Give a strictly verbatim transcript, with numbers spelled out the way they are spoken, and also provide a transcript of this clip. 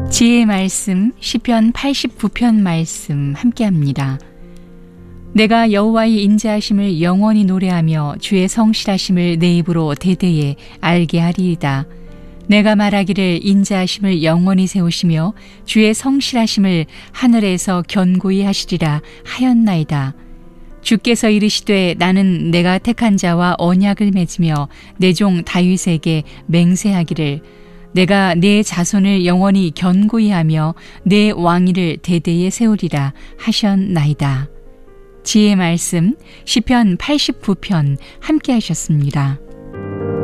지혜의 말씀 시편 팔십구 편 말씀 함께합니다. 내가 여호와의 인자하심을 영원히 노래하며 주의 성실하심을 내 입으로 대대에 알게 하리이다. 내가 말하기를 인자하심을 영원히 세우시며 주의 성실하심을 하늘에서 견고히 하시리라 하였나이다. 주께서 이르시되 나는 내가 택한 자와 언약을 맺으며 내 종 다윗에게 맹세하기를 내가 내 자손을 영원히 견고히 하며 내 왕위를 대대에 세우리라 하셨나이다. 지혜의 말씀 시편 팔십구 편 함께 하셨습니다.